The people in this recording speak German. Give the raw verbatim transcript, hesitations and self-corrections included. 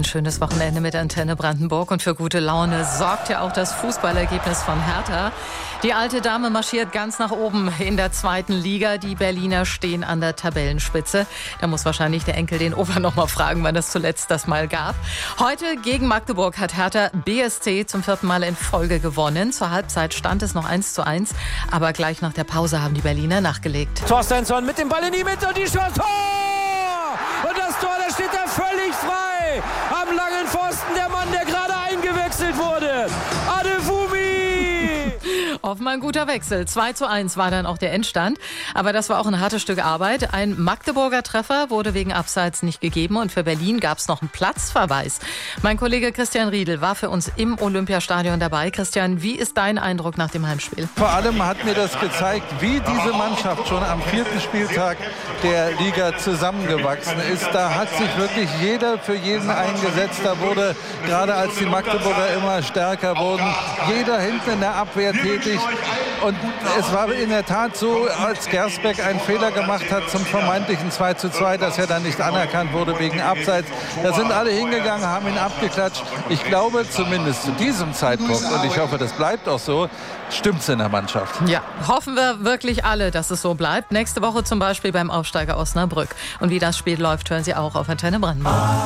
schönes Wochenende mit Antenne Brandenburg. Und für gute Laune sorgt ja auch das Fußballergebnis von Hertha. Die alte Dame marschiert ganz nach oben in der zweiten Liga. Die Berliner stehen an der Tabellenspitze. Da muss wahrscheinlich der Enkel den Opa noch mal fragen, wann es zuletzt das mal gab. Heute gegen Magdeburg hat Hertha B S C zum vierten Mal in Folge gewonnen. Zur Halbzeit stand es noch eins zu eins. Aber gleich nach der Pause haben die Berliner nachgelegt. Torstensson mit dem Ball in die Mitte und die Chance. Tor! Und das Tor, da steht er völlig frei. Am langen Pfosten der Mann, der gerade eingewechselt wurde. Adefumi! Offenbar ein guter Wechsel. zwei zu eins war dann auch der Endstand. Aber das war auch ein hartes Stück Arbeit. Ein Magdeburger Treffer wurde wegen Abseits nicht gegeben. Und für Berlin gab es noch einen Platzverweis. Mein Kollege Christian Riedel war für uns im Olympiastadion dabei. Christian, wie ist dein Eindruck nach dem Heimspiel? Vor allem hat mir das gezeigt, wie diese Mannschaft schon am vierten Spieltag der Liga zusammengewachsen ist. Da hat sich wirklich jeder für jeden eingesetzt. Da wurde, gerade als die Magdeburger immer stärker wurden, jeder hinten in der Abwehr tätig. Und es war in der Tat so, als Gersbeck einen Fehler gemacht hat zum vermeintlichen zwei zu zwei, dass er dann nicht anerkannt wurde wegen Abseits. Da sind alle hingegangen, haben ihn abgeklatscht. Ich glaube zumindest zu diesem Zeitpunkt, und ich hoffe, das bleibt auch so, stimmt's in der Mannschaft. Ja, hoffen wir wirklich alle, dass es so bleibt. Nächste Woche zum Beispiel beim Aufsteiger Osnabrück. Und wie das Spiel läuft, hören Sie auch auf Antenne Brandenburg.